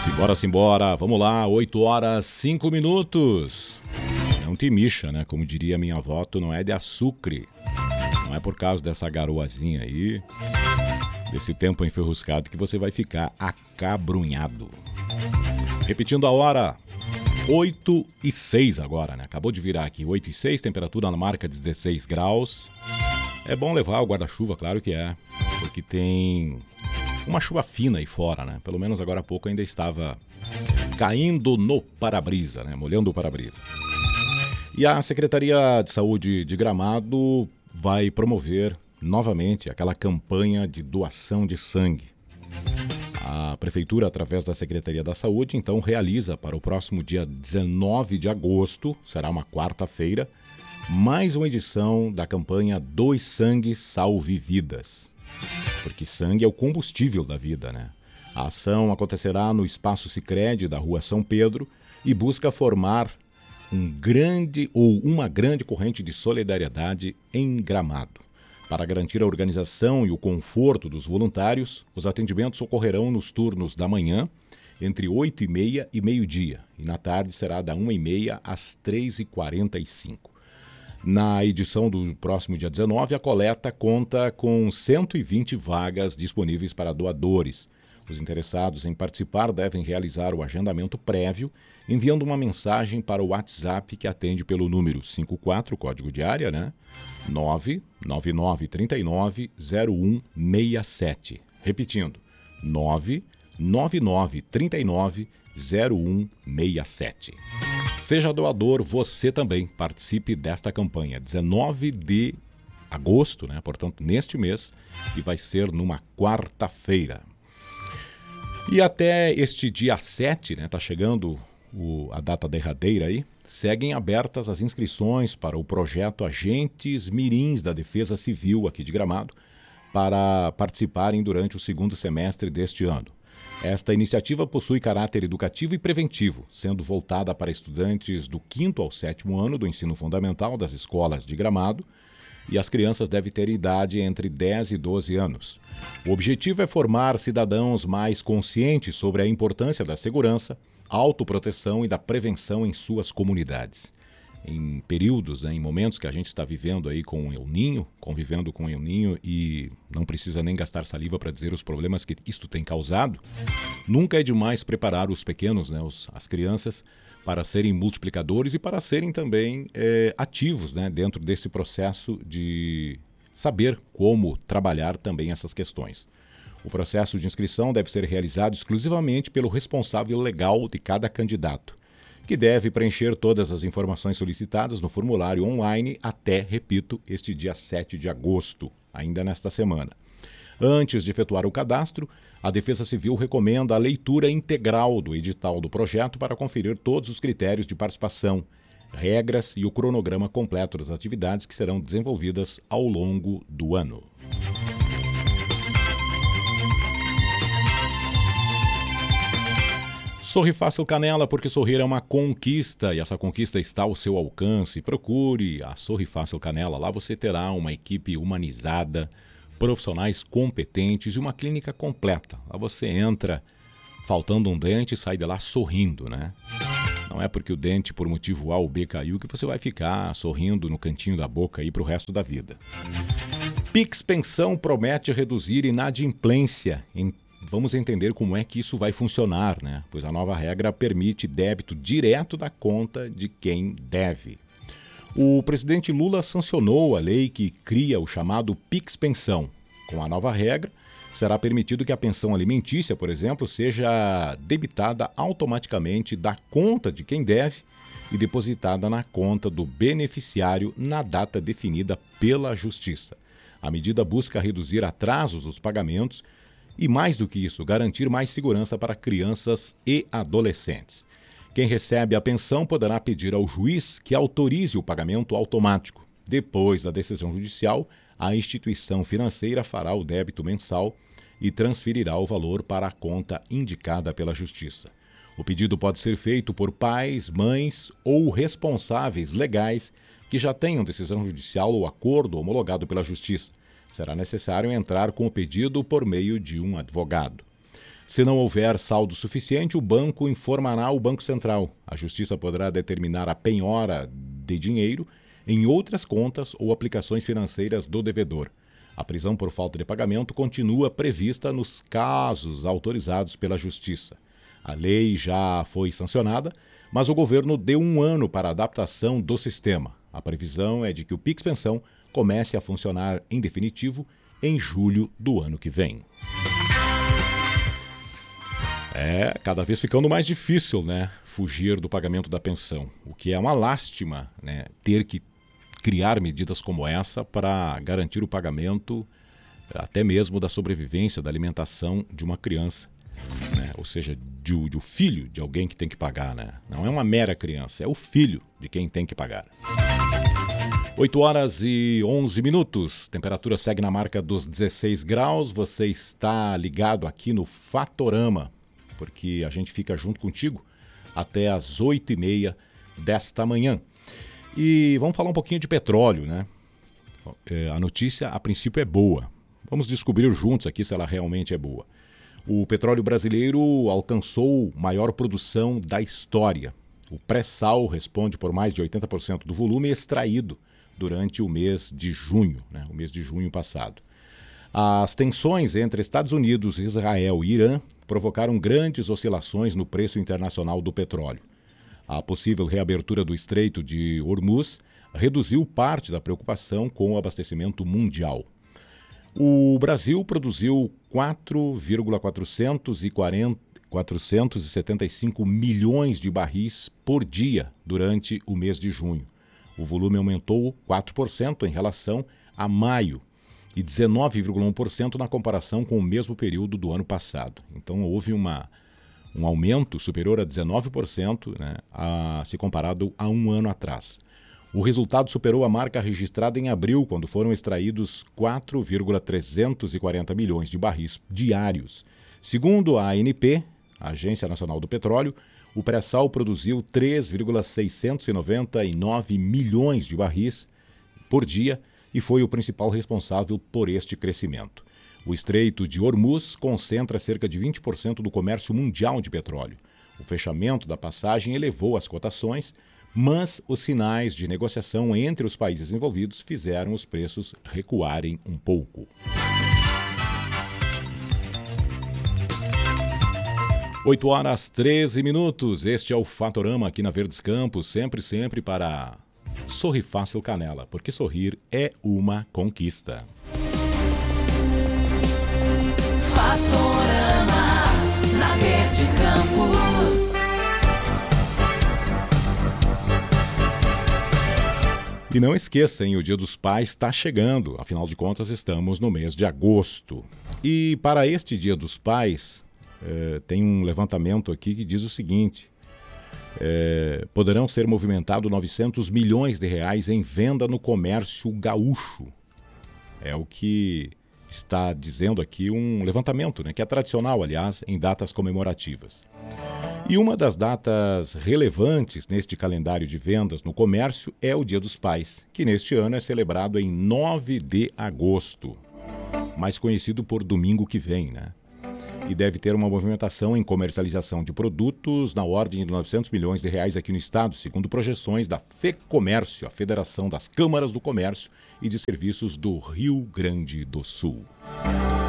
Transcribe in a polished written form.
Simbora, simbora, vamos lá, 8 horas 5 minutos. Não te mixa, né? Como diria minha avó, tu não é de açúcar. Não é por causa dessa garoazinha aí, desse tempo enferruscado, que você vai ficar acabrunhado. Repetindo a hora, 8 e 6 agora, né? Acabou de virar aqui, 8 e 6, temperatura na marca de 16 graus. É bom levar o guarda-chuva, claro que é, porque tem uma chuva fina aí fora, né? Pelo menos agora há pouco ainda estava caindo no para-brisa, né? Molhando o para-brisa. E a Secretaria de Saúde de Gramado vai promover novamente aquela campanha de doação de sangue. A Prefeitura, através da Secretaria da Saúde, então realiza para o próximo dia 19 de agosto, será uma quarta-feira, mais uma edição da campanha Doe Sangue Salve Vidas. Porque sangue é o combustível da vida, né? A ação acontecerá no Espaço Sicredi da Rua São Pedro e busca formar uma grande corrente de solidariedade em Gramado. Para garantir a organização e o conforto dos voluntários, os atendimentos ocorrerão nos turnos da manhã, entre 8h30 e meio-dia, e na tarde será da 1h30 às 3h45. Na edição do próximo dia 19, a coleta conta com 120 vagas disponíveis para doadores. Os interessados em participar devem realizar o agendamento prévio, enviando uma mensagem para o WhatsApp que atende pelo número 54, código de área, né? 999390167. Repetindo, 999390167. Seja doador, você também participe desta campanha. 19 de agosto, né? Portanto, neste mês, e vai ser numa quarta-feira. E até este dia 7, né? Tá chegando a data derradeira aí. Seguem abertas as inscrições para o projeto Agentes Mirins da Defesa Civil aqui de Gramado para participarem durante o segundo semestre deste ano. Esta iniciativa possui caráter educativo e preventivo, sendo voltada para estudantes do 5º ao 7º ano do ensino fundamental das escolas de Gramado, e as crianças devem ter idade entre 10 e 12 anos. O objetivo é formar cidadãos mais conscientes sobre a importância da segurança, autoproteção e da prevenção em suas comunidades. Em períodos, né, em momentos que a gente está vivendo aí com o El Niño, convivendo com o El Niño, e não precisa nem gastar saliva para dizer os problemas que isto tem causado, nunca é demais preparar os pequenos, né, as crianças, para serem multiplicadores e para serem também ativos, né, dentro desse processo de saber como trabalhar também essas questões. O processo de inscrição deve ser realizado exclusivamente pelo responsável legal de cada candidato, que deve preencher todas as informações solicitadas no formulário online até, repito, este dia 7 de agosto, ainda nesta semana. Antes de efetuar o cadastro, a Defesa Civil recomenda a leitura integral do edital do projeto para conferir todos os critérios de participação, regras e o cronograma completo das atividades que serão desenvolvidas ao longo do ano. Sorri Fácil Canela, porque sorrir é uma conquista e essa conquista está ao seu alcance. Procure a Sorri Fácil Canela. Lá você terá uma equipe humanizada, profissionais competentes e uma clínica completa. Lá você entra faltando um dente e sai de lá sorrindo, né? Não é porque o dente por motivo A ou B caiu que você vai ficar sorrindo no cantinho da boca aí pro resto da vida. Pix Pensão promete reduzir inadimplência. Vamos entender como é que isso vai funcionar, né? Pois a nova regra permite débito direto da conta de quem deve. O presidente Lula sancionou a lei que cria o chamado Pix Pensão. Com a nova regra, será permitido que a pensão alimentícia, por exemplo, seja debitada automaticamente da conta de quem deve e depositada na conta do beneficiário na data definida pela Justiça. A medida busca reduzir atrasos dos pagamentos e, mais do que isso, garantir mais segurança para crianças e adolescentes. Quem recebe a pensão poderá pedir ao juiz que autorize o pagamento automático. Depois da decisão judicial, a instituição financeira fará o débito mensal e transferirá o valor para a conta indicada pela Justiça. O pedido pode ser feito por pais, mães ou responsáveis legais que já tenham decisão judicial ou acordo homologado pela Justiça. Será necessário entrar com o pedido por meio de um advogado. Se não houver saldo suficiente, o banco informará o Banco Central. A Justiça poderá determinar a penhora de dinheiro em outras contas ou aplicações financeiras do devedor. A prisão por falta de pagamento continua prevista nos casos autorizados pela Justiça. A lei já foi sancionada, mas o governo deu 1 ano para a adaptação do sistema. A previsão é de que o Pix Pensão comece a funcionar em definitivo em julho do ano que vem. É cada vez ficando mais difícil, né, fugir do pagamento da pensão, o que é uma lástima, né, ter que criar medidas como essa para garantir o pagamento até mesmo da sobrevivência, da alimentação de uma criança, né, ou seja, do filho de alguém que tem que pagar, né? Não é uma mera criança, é o filho de quem tem que pagar. 8h11, temperatura segue na marca dos 16 graus, você está ligado aqui no Fatorama, porque a gente fica junto contigo até as 8h30 desta manhã. E vamos falar um pouquinho de petróleo, né? A notícia, a princípio, é boa. Vamos descobrir juntos aqui se ela realmente é boa. O petróleo brasileiro alcançou maior produção da história. O pré-sal responde por mais de 80% do volume extraído durante o mês de junho, né? O mês de junho passado. As tensões entre Estados Unidos, Israel e Irã provocaram grandes oscilações no preço internacional do petróleo. A possível reabertura do Estreito de Hormuz reduziu parte da preocupação com o abastecimento mundial. O Brasil produziu 475 milhões de barris por dia durante o mês de junho. O volume aumentou 4% em relação a maio e 19,1% na comparação com o mesmo período do ano passado. Então houve um aumento superior a 19%, né, se comparado a 1 ano atrás. O resultado superou a marca registrada em abril, quando foram extraídos 4,340 milhões de barris diários. Segundo a ANP, a Agência Nacional do Petróleo, o pré-sal produziu 3,699 milhões de barris por dia e foi o principal responsável por este crescimento. O Estreito de Hormuz concentra cerca de 20% do comércio mundial de petróleo. O fechamento da passagem elevou as cotações, mas os sinais de negociação entre os países envolvidos fizeram os preços recuarem um pouco. 8h13, este é o Fatorama aqui na Verdes Campos, sempre para Sorri Fácil Canela, porque sorrir é uma conquista. Fatorama, na Verdes Campos. E não esqueçam, o Dia dos Pais está chegando, afinal de contas estamos no mês de agosto. E para este Dia dos Pais, tem um levantamento aqui que diz o seguinte: poderão ser movimentados 900 milhões de reais em venda no comércio gaúcho. É o que está dizendo aqui um levantamento, né, que é tradicional, aliás, em datas comemorativas. E uma das datas relevantes neste calendário de vendas no comércio é o Dia dos Pais, que neste ano é celebrado em 9 de agosto, mais conhecido por domingo que vem, né? E deve ter uma movimentação em comercialização de produtos na ordem de 900 milhões de reais aqui no estado, segundo projeções da FEComércio, a Federação das Câmaras do Comércio e de Serviços do Rio Grande do Sul.